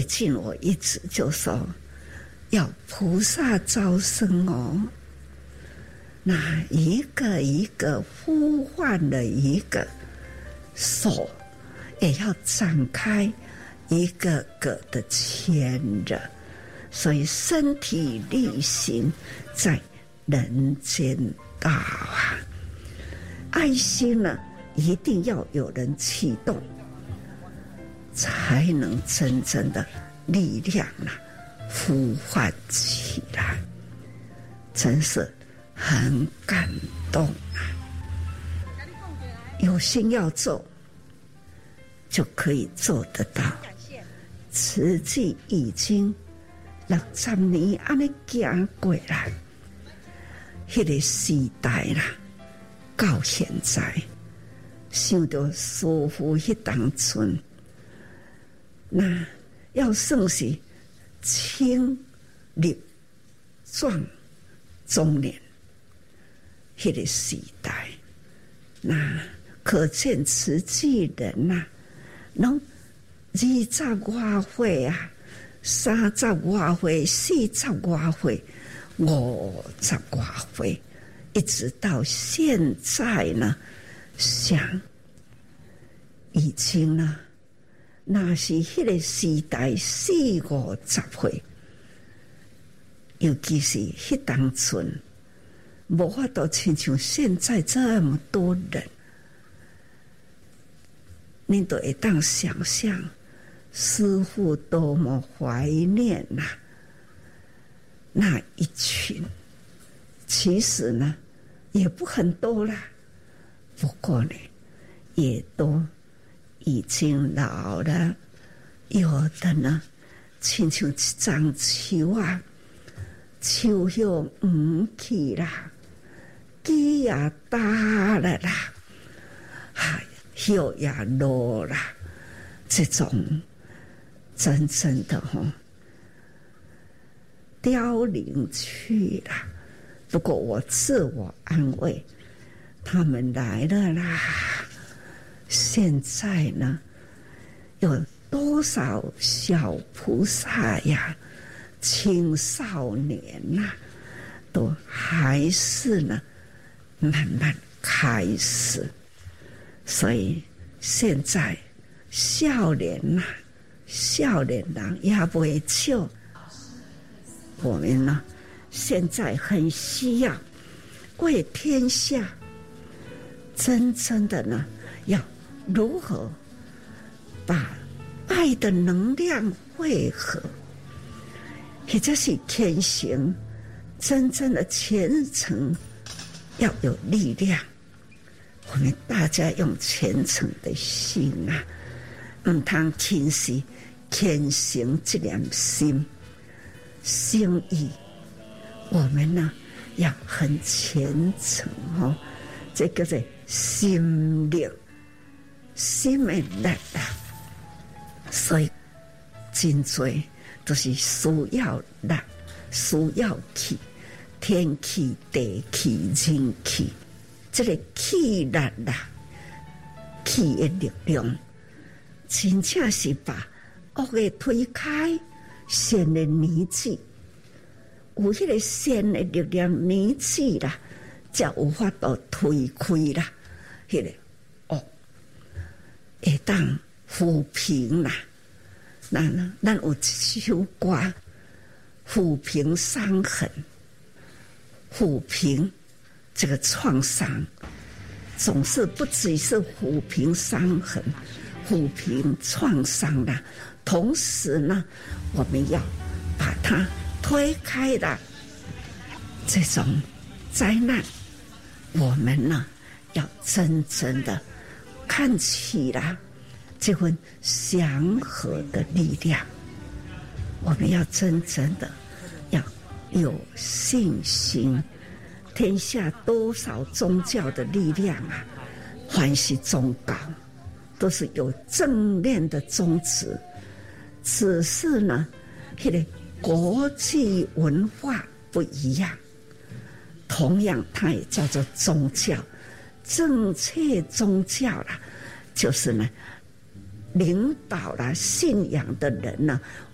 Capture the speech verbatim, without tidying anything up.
进我一直就说要菩萨招生哦，那一个一个呼唤了一个手，也要展开一个个的牵着，所以身体力行在人间道啊。爱心呢，一定要有人启动，才能真正的力量啊呼唤起来，真是很感动啊！有心要做，就可以做得到。慈济已经六十年安尼行过来，迄个时代啦，到现在，想到师父迄当阵，那要算是清立壮中年迄个时代，那可见慈济人呐、啊，拢二十外岁啊，三十外岁，四十外岁，五十外岁，一直到现在呢，想已经呢，那是迄个时代四五十岁，尤其是迄当阵，无法度亲像现在这么多人，你都会当想象师父多么怀念呐、啊、那一群。其实呢，也不很多啦，不过呢，也都已经老了，有的呢，亲像一张树啊，树叶黄去啦，枝也耷了啦，哎，叶也落啦，这种真正的哈、哦、凋零去了。不过我自我安慰，他们来了啦。现在呢，有多少小菩萨呀、青少年呐、啊，都还是呢慢慢开始。所以现在少年呐、啊，少年人也不会笑。我们呢，现在很需要为天下真正的呢，要如何把爱的能量汇合，也就是天行真正的虔诚，要有力量。我们大家用虔诚的心啊，唔通轻视虔诚这点心心意。我们呢要很虔诚哦，这个是心力，心的力量。所以真多都是需要力，需要气，天气、地气、人气，这个气力啦，气的力量，真正是把恶的推开，善的凝聚。有迄个善的力量凝聚啦，才有法度推开啦。迄、那个哦，会当抚平啦。那呢，咱有一首歌，抚平伤痕，抚平这个创伤，总是不只是抚平伤痕，抚平创伤啦。同时呢，我们要把它推开的这种灾难，我们呢要真正的看起来这份祥和的力量，我们要真正的要有信心。天下多少宗教的力量啊，凡是宗教都是有正念的宗旨，只是呢那个国际文化不一样，同样它也叫做宗教。正确宗教啦，就是呢领导啦信仰的人呢，